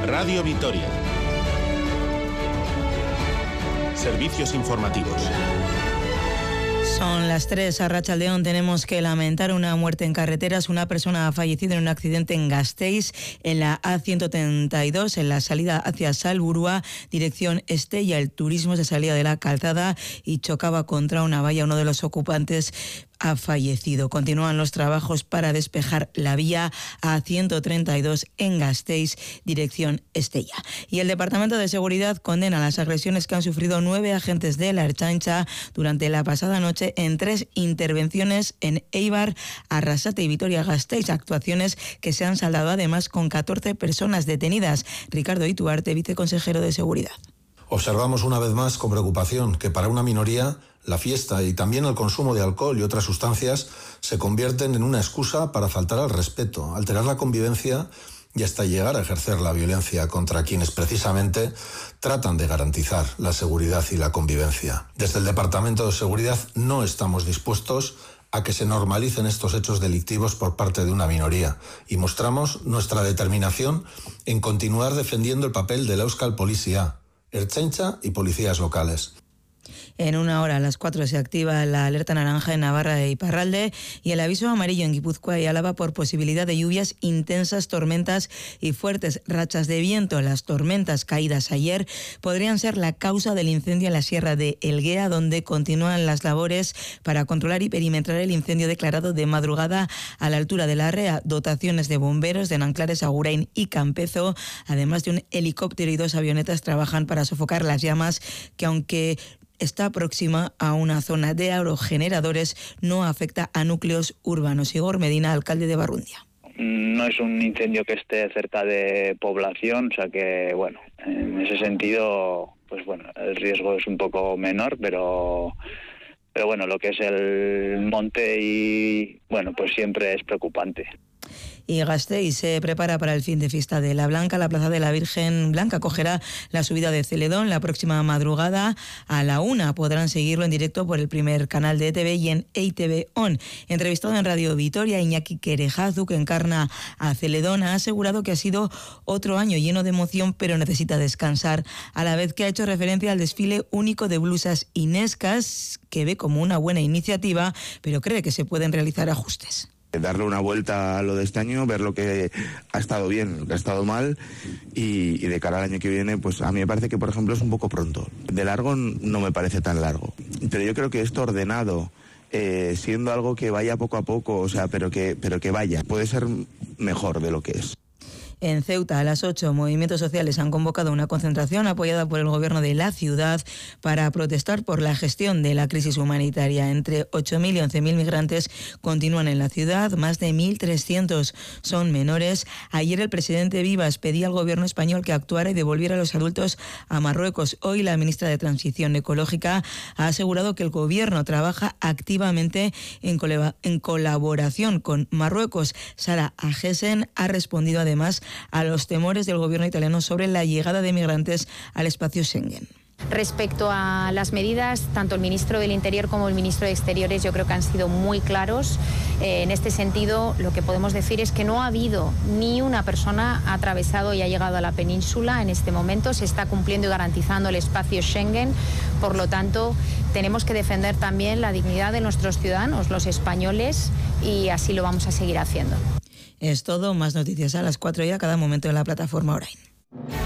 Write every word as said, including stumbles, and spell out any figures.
Radio Vitoria. Servicios informativos. Son las tres. A Arratsaldeon tenemos que lamentar una muerte en carreteras. Una persona ha fallecido en un accidente en Gasteiz, en la A ciento treinta y dos, en la salida hacia Salburua, dirección Estella. El turismo se salía de la calzada y chocaba contra una valla. Uno de los ocupantes ha fallecido. Continúan los trabajos para despejar la vía A ciento treinta y dos en Gasteiz, dirección Estella. Y el Departamento de Seguridad condena las agresiones que han sufrido nueve agentes de la Ertzaintza durante la pasada noche en tres intervenciones en Eibar, Arrasate y Vitoria-Gasteiz, actuaciones que se han saldado además con catorce personas detenidas. Ricardo Ituarte, viceconsejero de Seguridad. Observamos una vez más con preocupación que para una minoría la fiesta y también el consumo de alcohol y otras sustancias se convierten en una excusa para faltar al respeto, alterar la convivencia y hasta llegar a ejercer la violencia contra quienes precisamente tratan de garantizar la seguridad y la convivencia. Desde el Departamento de Seguridad no estamos dispuestos a que se normalicen estos hechos delictivos por parte de una minoría y mostramos nuestra determinación en continuar defendiendo el papel de la Euskal Polizia, Ertzaintza y policías locales. En una hora, a las cuatro, se activa la alerta naranja en Navarra e Iparralde y el aviso amarillo en Guipúzcoa y Álava por posibilidad de lluvias intensas, tormentas y fuertes rachas de viento. Las tormentas caídas ayer podrían ser la causa del incendio en la Sierra de Elguea, donde continúan las labores para controlar y perimetrar el incendio declarado de madrugada a la altura de la Rea. Dotaciones de bomberos de Nanclares, Agurain y Campezo, además de un helicóptero y dos avionetas, trabajan para sofocar las llamas que, aunque está próxima a una zona de aerogeneradores, no afecta a núcleos urbanos. Igor Medina, alcalde de Barrundia. No es un incendio que esté cerca de población, o sea que, bueno, en ese sentido, pues bueno, el riesgo es un poco menor, pero, pero bueno, lo que es el monte y, bueno, pues siempre es preocupante. Y Gasteiz se prepara para el fin de fiesta de la Blanca. La Plaza de la Virgen Blanca acogerá la subida de Celedón la próxima madrugada a la una. Podrán seguirlo en directo por el primer canal de E T V y en E I T V On. Entrevistado en Radio Vitoria, Iñaki Querejazu, que encarna a Celedón, ha asegurado que ha sido otro año lleno de emoción, pero necesita descansar, a la vez que ha hecho referencia al desfile único de blusas inescas, que ve como una buena iniciativa, pero cree que se pueden realizar ajustes. Darle una vuelta a lo de este año, ver lo que ha estado bien, lo que ha estado mal y, y de cara al año que viene, pues a mí me parece que, por ejemplo, es un poco pronto. De largo no me parece tan largo, pero yo creo que esto ordenado, eh, siendo algo que vaya poco a poco, o sea, pero que, pero que vaya, puede ser mejor de lo que es. En Ceuta, a las ocho, movimientos sociales han convocado una concentración apoyada por el gobierno de la ciudad para protestar por la gestión de la crisis humanitaria. Entre ocho mil y once mil migrantes continúan en la ciudad, más de mil trescientos son menores. Ayer el presidente Vivas pedía al gobierno español que actuara y devolviera a los adultos a Marruecos. Hoy la ministra de Transición Ecológica ha asegurado que el gobierno trabaja activamente en, col- en colaboración con Marruecos. Sara Agesen ha respondido además a los temores del gobierno italiano sobre la llegada de migrantes al espacio Schengen. Respecto a las medidas, tanto el ministro del Interior como el ministro de Exteriores yo creo que han sido muy claros. Eh, en este sentido, lo que podemos decir es que no ha habido ni una persona ha atravesado y ha llegado a la península en este momento. Se está cumpliendo y garantizando el espacio Schengen. Por lo tanto, tenemos que defender también la dignidad de nuestros ciudadanos, los españoles, y así lo vamos a seguir haciendo. Es todo. Más noticias a las cuatro y a cada momento en la plataforma Orain.